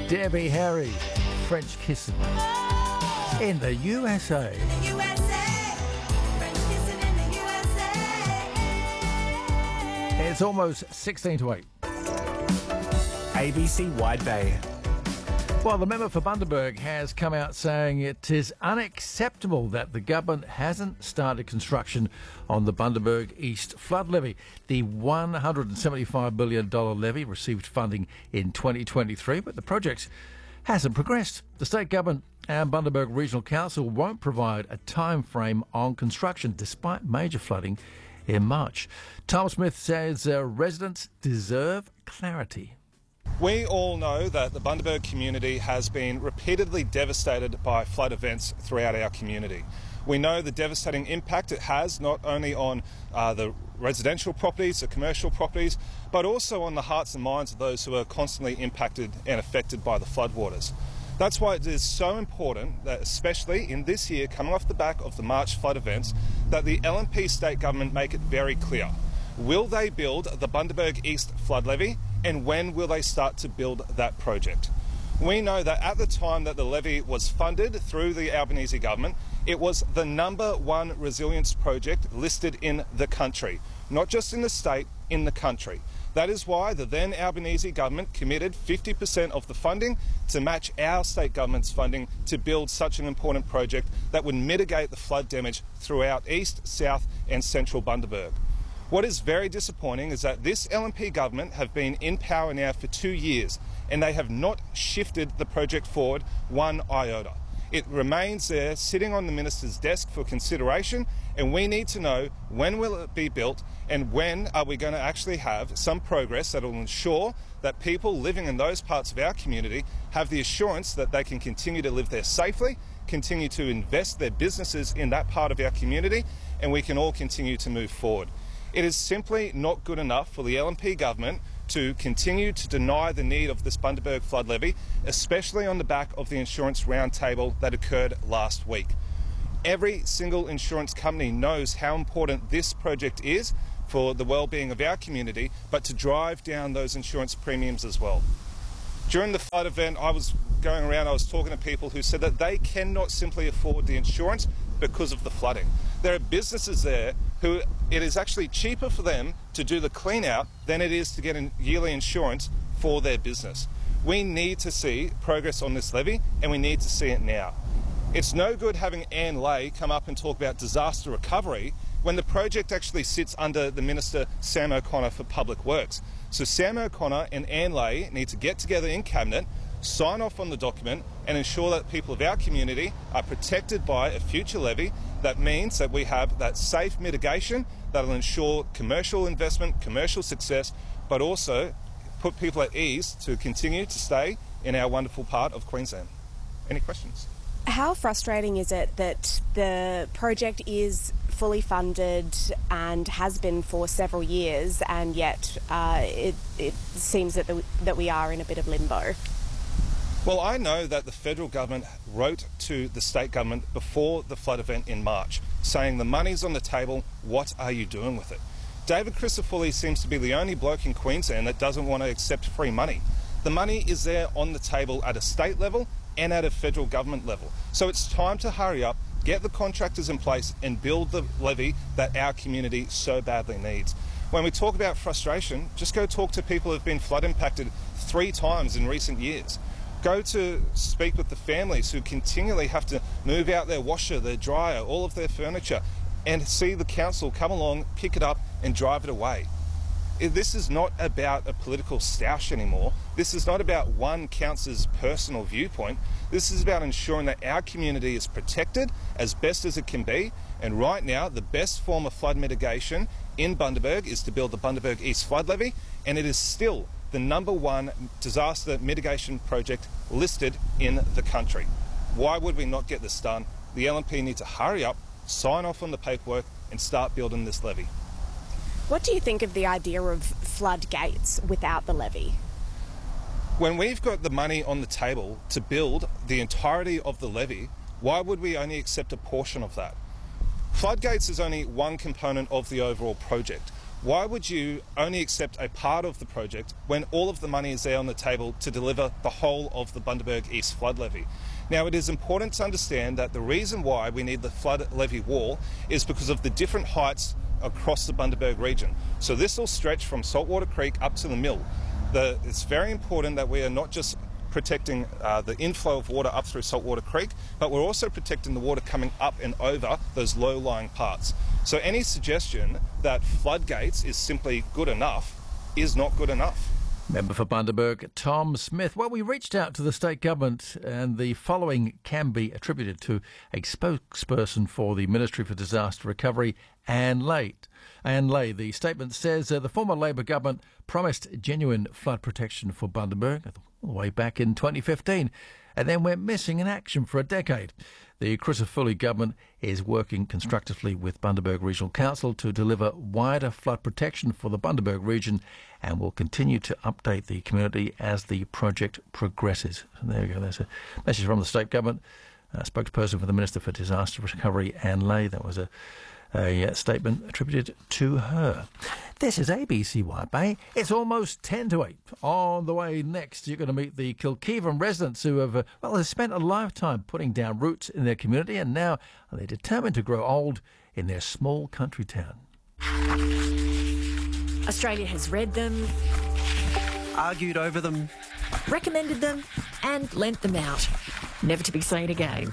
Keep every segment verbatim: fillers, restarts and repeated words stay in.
Debbie Harry, French Kissing in the U S A. It's almost sixteen to eight. A B C Wide Bay. Well, the member for Bundaberg has come out saying it is unacceptable that the government hasn't started construction on the Bundaberg East flood levy. The one hundred seventy-five billion dollars levy received funding in twenty twenty-three, but the project hasn't progressed. The state government and Bundaberg Regional Council won't provide a time frame on construction despite major flooding in March. Tom Smith says uh, residents deserve clarity. We all know that the Bundaberg community has been repeatedly devastated by flood events throughout our community. We know the devastating impact it has not only on uh, the residential properties, the commercial properties, but also on the hearts and minds of those who are constantly impacted and affected by the floodwaters. That's why it is so important that, especially in this year, coming off the back of the March flood events, that the L N P state government make it very clear. Will they build the Bundaberg East flood levy, and when will they start to build that project? We know that at the time that the levy was funded through the Albanese government, it was the number one resilience project listed in the country, not just in the state, in the country. That is why the then Albanese government committed fifty percent of the funding to match our state government's funding to build such an important project that would mitigate the flood damage throughout East, South and Central Bundaberg. What is very disappointing is that this L N P government have been in power now for two years and they have not shifted the project forward one iota. It remains there sitting on the minister's desk for consideration, and we need to know when will it be built and when are we going to actually have some progress that will ensure that people living in those parts of our community have the assurance that they can continue to live there safely, continue to invest their businesses in that part of our community, and we can all continue to move forward. It is simply not good enough for the L N P government to continue to deny the need of this Bundaberg flood levy, especially on the back of the insurance roundtable that occurred last week. Every single insurance company knows how important this project is for the well-being of our community, but to drive down those insurance premiums as well. During the flood event, I was going around, I was talking to people who said that they cannot simply afford the insurance because of the flooding. There are businesses there who it is actually cheaper for them to do the clean out than it is to get a yearly insurance for their business. We need to see progress on this levy, and we need to see it now. It's no good having Anne Lay come up and talk about disaster recovery when the project actually sits under the Minister Sam O'Connor for Public Works. So Sam O'Connor and Anne Lay need to get together in Cabinet, sign off on the document and ensure that people of our community are protected by a future levy. That means that we have that safe mitigation that will ensure commercial investment, commercial success, but also put people at ease to continue to stay in our wonderful part of Queensland. Any questions? How frustrating is it that the project is fully funded and has been for several years, and yet uh, it, it seems that, the, that we are in a bit of limbo? Well, I know that the federal government wrote to the state government before the flood event in March, saying the money's on the table, what are you doing with it? David Crisafulli seems to be the only bloke in Queensland that doesn't want to accept free money. The money is there on the table at a state level and at a federal government level. So it's time to hurry up, get the contractors in place and build the levy that our community so badly needs. When we talk about frustration, just go talk to people who have been flood impacted three times in recent years. Go to speak with the families who continually have to move out their washer, their dryer, all of their furniture, and see the council come along, pick it up and drive it away. This is not about a political stoush anymore. This is not about one councillor's personal viewpoint. This is about ensuring that our community is protected as best as it can be. And right now, the best form of flood mitigation in Bundaberg is to build the Bundaberg East flood levy, and it is still the number one disaster mitigation project listed in the country. Why would we not get this done? The L N P need to hurry up, sign off on the paperwork and start building this levy. What do you think of the idea of floodgates without the levy? When we've got the money on the table to build the entirety of the levy, why would we only accept a portion of that? Floodgates is only one component of the overall project. Why would you only accept a part of the project when all of the money is there on the table to deliver the whole of the Bundaberg East flood levy? Now, it is important to understand that the reason why we need the flood levy wall is because of the different heights across the Bundaberg region. So this will stretch from Saltwater Creek up to the mill. The, it's very important that we are not just protecting uh, the inflow of water up through Saltwater Creek, but we're also protecting the water coming up and over those low-lying parts. So any suggestion that floodgates is simply good enough is not good enough. Member for Bundaberg, Tom Smith. Well, we reached out to the state government, and the following can be attributed to a spokesperson for the Ministry for Disaster Recovery, Anne Lay. Anne Lay, the statement says uh, the former Labor government promised genuine flood protection for Bundaberg all the way back in twenty fifteen, and then went missing in action for a decade. The Crisafulli government is working constructively with Bundaberg Regional Council to deliver wider flood protection for the Bundaberg region, and will continue to update the community as the project progresses. And there you go, there's a message from the state government. A spokesperson for the Minister for Disaster Recovery, Anne Lay. That was a A statement attributed to her. This is A B C White Bay. It's almost ten to eight. On the way next, you're going to meet the Kilkeevan residents who have, uh, well, have spent a lifetime putting down roots in their community, and now they're determined to grow old in their small country town. Australia has read them, argued over them, recommended them, and lent them out, never to be seen again.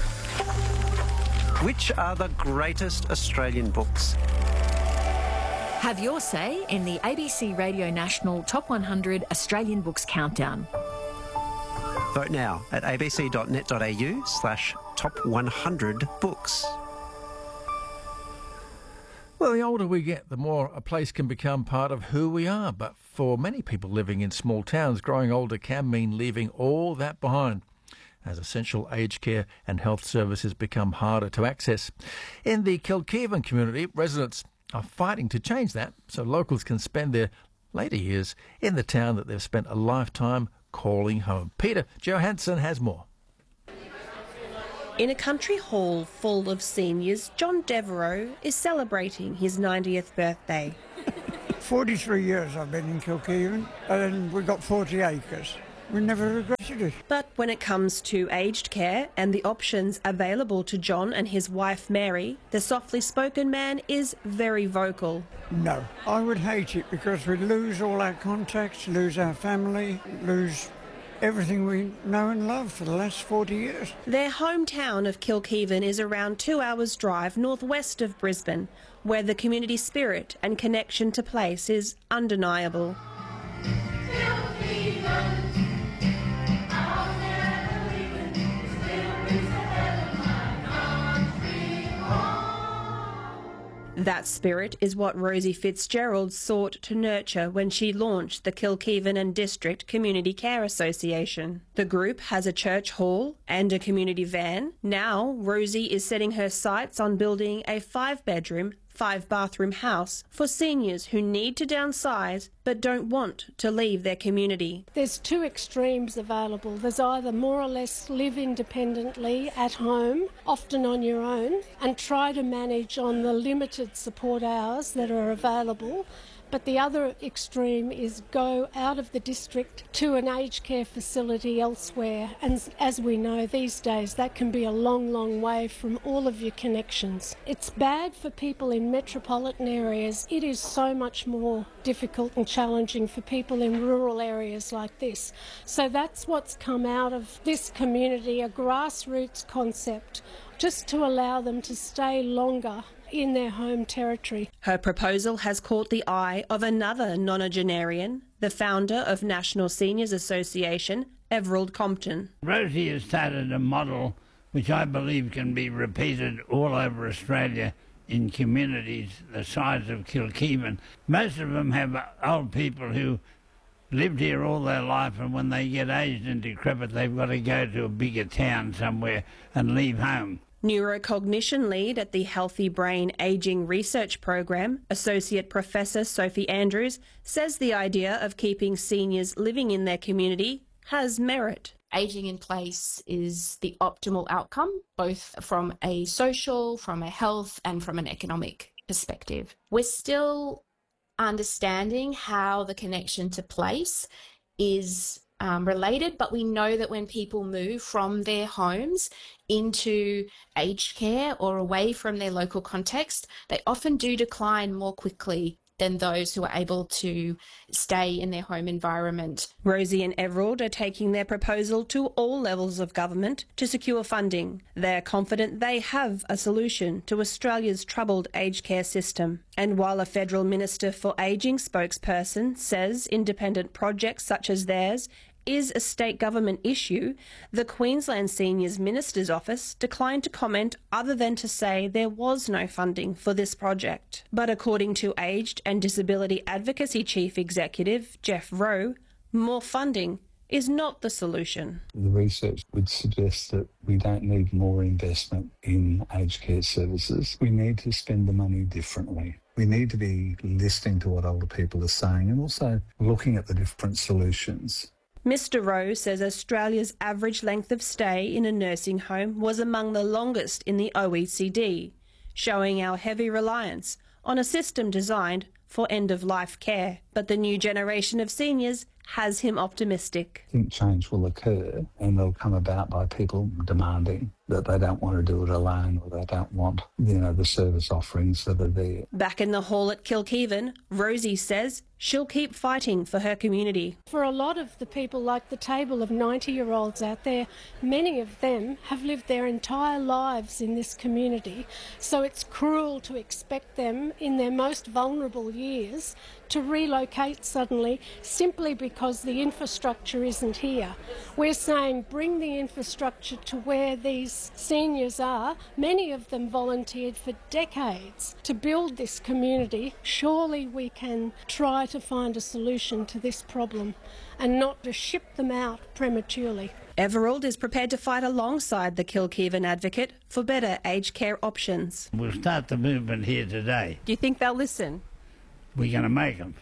Which are the greatest Australian books? Have your say in the A B C Radio National Top one hundred Australian Books Countdown. Vote now at abc.net.au slash top 100 books. Well, the older we get, the more a place can become part of who we are. But for many people living in small towns, growing older can mean leaving all that behind, as essential aged care and health services become harder to access. In the Kilkeevan community, residents are fighting to change that so locals can spend their later years in the town that they've spent a lifetime calling home. Peter Johansson has more. In a country hall full of seniors, John Devereaux is celebrating his ninetieth birthday. forty-three years I've been in Kilkeevan, and we've got forty acres. We never regretted it. But when it comes to aged care and the options available to John and his wife Mary, the softly spoken man is very vocal. No, I would hate it because we'd lose all our contacts, lose our family, lose everything we know and love for the last forty years. Their hometown of Kilkeevan is around two hours' drive northwest of Brisbane, where the community spirit and connection to place is undeniable. That spirit is what Rosie Fitzgerald sought to nurture when she launched the Kilkeevan and District Community Care Association. The group has a church hall and a community van. Now, Rosie is setting her sights on building a five-bedroom, five-bathroom house for seniors who need to downsize but don't want to leave their community. There's two extremes available. There's either more or less live independently at home, often on your own, and try to manage on the limited support hours that are available. But the other extreme is go out of the district to an aged care facility elsewhere. And as we know these days, that can be a long, long way from all of your connections. It's bad for people in metropolitan areas. It is so much more difficult and challenging for people in rural areas like this. So that's what's come out of this community, a grassroots concept, just to allow them to stay longer in their home territory. Her proposal has caught the eye of another nonagenarian, the founder of National Seniors Association, Everald Compton. Rosie has started a model which I believe can be repeated all over Australia in communities the size of Kilkeevan. Most of them have old people who lived here all their life, and when they get aged and decrepit, they've got to go to a bigger town somewhere and leave home. Neurocognition lead at the Healthy Brain Ageing Research Program, Associate Professor Sophie Andrews, says the idea of keeping seniors living in their community has merit. Ageing in place is the optimal outcome, both from a social, from a health and from an economic perspective. We're still understanding how the connection to place is um, related, but we know that when people move from their homes into aged care or away from their local context, they often do decline more quickly than those who are able to stay in their home environment. Rosie and Everald are taking their proposal to all levels of government to secure funding. They're confident they have a solution to Australia's troubled aged care system. And while a Federal Minister for Ageing spokesperson says independent projects such as theirs is a state government issue, the Queensland Seniors Minister's Office declined to comment other than to say there was no funding for this project. But according to Aged and Disability Advocacy Chief Executive Jeff Rowe, more funding is not the solution. The research would suggest that we don't need more investment in aged care services. We need to spend the money differently. We need to be listening to what older people are saying and also looking at the different solutions. Mister Rowe says Australia's average length of stay in a nursing home was among the longest in the O E C D, showing our heavy reliance on a system designed for end-of-life care. But the new generation of seniors has him optimistic. I think change will occur and they'll come about by people demanding that they don't want to do it alone or they don't want, you know, the service offerings that are there. Back in the hall at Kilkeven, Rosie says she'll keep fighting for her community. For a lot of the people like the table of ninety-year-olds out there, many of them have lived their entire lives in this community, so it's cruel to expect them in their most vulnerable years to relocate suddenly simply because the infrastructure isn't here. We're saying bring the infrastructure to where these seniors are. Many of them volunteered for decades to build this community. Surely we can try to find a solution to this problem and not to ship them out prematurely. Everald is prepared to fight alongside the Kilkeven advocate for better aged care options. We'll start the movement here today. Do you think they'll listen? We're going to make them.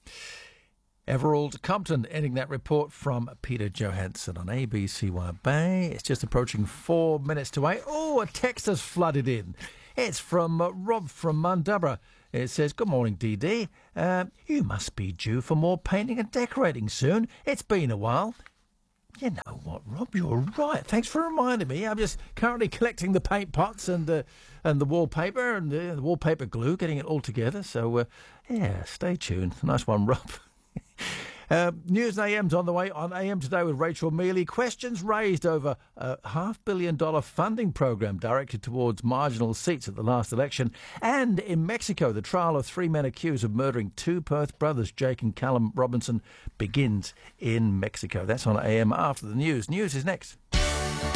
Everald Compton ending that report from Peter Johansson on A B C Wide Bay. It's just approaching four minutes to eight. Oh, a text has flooded in. It's from uh, Rob from Mundubbera. It says, good morning, D D. Uh, you must be due for more painting and decorating soon. It's been a while. You know what, Rob, you're right. Thanks for reminding me. I'm just currently collecting the paint pots and the and the wallpaper and the, the wallpaper glue, getting it all together. So, uh, yeah, stay tuned. Nice one, Rob. Uh, News and A M's on the way on A M Today with Rachel Mealy. Questions raised over a half billion dollar funding program directed towards marginal seats at the last election. And in Mexico, the trial of three men accused of murdering two Perth brothers, Jake and Callum Robinson, begins in Mexico. That's on A M after the news. News is next.